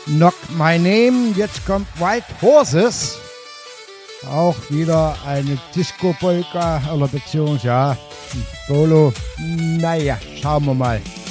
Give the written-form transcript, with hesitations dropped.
Knock My Name. Jetzt kommt White Horses. Auch wieder eine Disco-Polka oder beziehungsweise ja, Bolo. Naja, schauen wir mal.